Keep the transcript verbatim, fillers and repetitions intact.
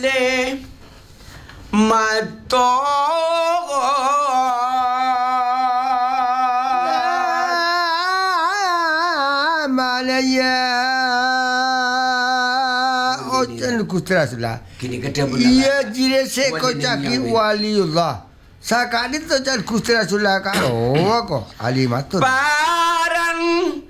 le mato malaya ojen kustrasla kini kata pula iya jire se ko jaki waliullah sakali to jan kustrasula ka oh ko ali matur parang